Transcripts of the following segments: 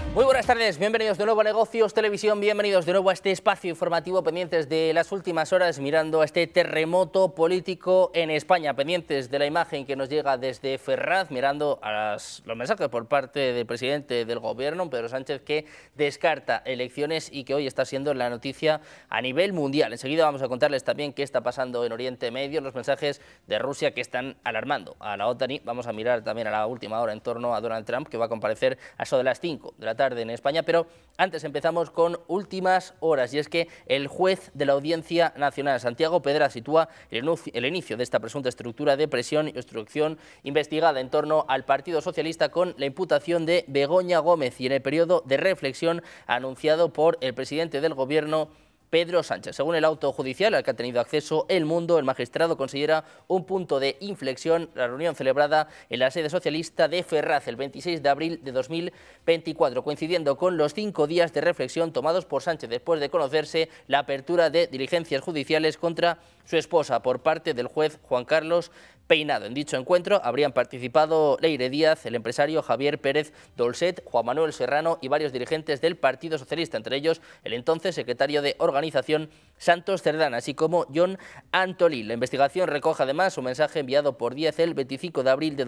Muy buenas tardes, bienvenidos de nuevo a Negocios Televisión, bienvenidos de nuevo a este espacio informativo, pendientes de las últimas horas, mirando a este terremoto político en España, pendientes de la imagen que nos llega desde Ferraz, mirando a los mensajes por parte del presidente del gobierno, Pedro Sánchez, que descarta elecciones y que hoy está siendo la noticia a nivel mundial. Enseguida vamos a contarles también qué está pasando en Oriente Medio, los mensajes de Rusia que están alarmando a la OTAN, y vamos a mirar también a la última hora en torno a Donald Trump, que va a comparecer a eso de las 5 de la tarde en España, pero antes empezamos con últimas horas, y es que el juez de la Audiencia Nacional, Santiago Pedraz, sitúa el inicio de esta presunta estructura de presión y obstrucción investigada en torno al Partido Socialista con la imputación de Begoña Gómez y en el periodo de reflexión anunciado por el presidente del Gobierno, Pedro Sánchez. Según el auto judicial al que ha tenido acceso El Mundo, el magistrado considera un punto de inflexión la reunión celebrada en la sede socialista de Ferraz el 26 de abril de 2024, coincidiendo con los 5 días de reflexión tomados por Sánchez después de conocerse la apertura de diligencias judiciales contra su esposa por parte del juez Juan Carlos Peinado. En dicho encuentro habrían participado Leire Díaz, el empresario Javier Pérez Dolcet, Juan Manuel Serrano y varios dirigentes del Partido Socialista, entre ellos el entonces secretario de Organización Santos Cerdán, así como Jon Antolín. La investigación recoge además un mensaje enviado por Díaz el 25 de abril de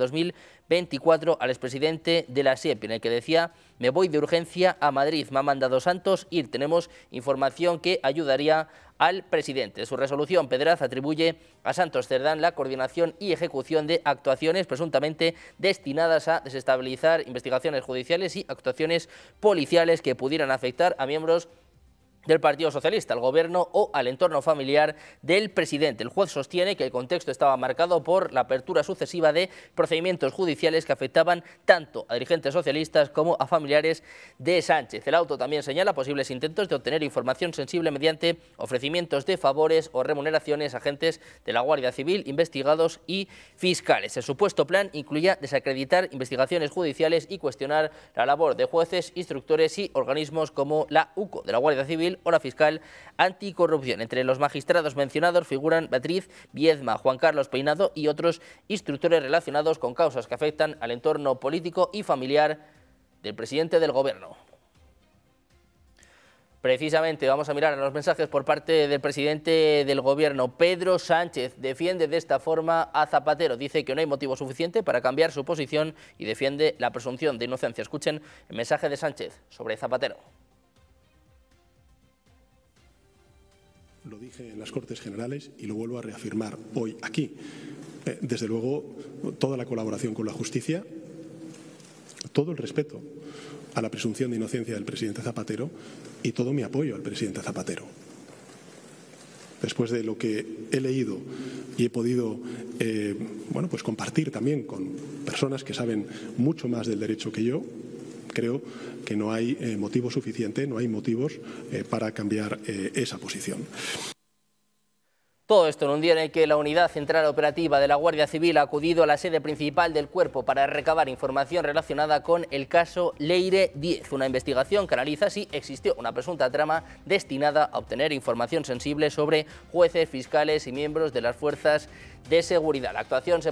2024 al expresidente de la SIEP, en el que decía: me voy de urgencia a Madrid, me ha mandado Santos ir, tenemos información que ayudaría al presidente. Su resolución, Pedraz atribuye a Santos Cerdán la coordinación y ejecución de actuaciones presuntamente destinadas a desestabilizar investigaciones judiciales y actuaciones policiales que pudieran afectar a miembros del Partido Socialista, al gobierno o al entorno familiar del presidente. El juez sostiene que el contexto estaba marcado por la apertura sucesiva de procedimientos judiciales que afectaban tanto a dirigentes socialistas como a familiares de Sánchez. El auto también señala posibles intentos de obtener información sensible mediante ofrecimientos de favores o remuneraciones a agentes de la Guardia Civil, investigados y fiscales. El supuesto plan incluía desacreditar investigaciones judiciales y cuestionar la labor de jueces, instructores y organismos como la UCO de la Guardia Civil o la fiscal anticorrupción. Entre los magistrados mencionados figuran Beatriz Viedma, Juan Carlos Peinado y otros instructores relacionados con causas que afectan al entorno político y familiar del presidente del gobierno. Precisamente vamos a mirar a los mensajes por parte del presidente del gobierno. Pedro Sánchez defiende de esta forma a Zapatero. Dice que no hay motivo suficiente para cambiar su posición y defiende la presunción de inocencia. Escuchen el mensaje de Sánchez sobre Zapatero. Lo dije en las Cortes Generales y lo vuelvo a reafirmar hoy aquí. Desde luego, toda la colaboración con la justicia, todo el respeto a la presunción de inocencia del presidente Zapatero y todo mi apoyo al presidente Zapatero. Después de lo que he leído y he podido pues compartir también con personas que saben mucho más del derecho que yo, creo que no hay motivo suficiente, no hay motivos para cambiar esa posición. Todo esto en un día en el que la Unidad Central Operativa de la Guardia Civil ha acudido a la sede principal del cuerpo para recabar información relacionada con el caso Leire Díaz, una investigación que analiza si existió una presunta trama destinada a obtener información sensible sobre jueces, fiscales y miembros de las fuerzas de seguridad. La actuación se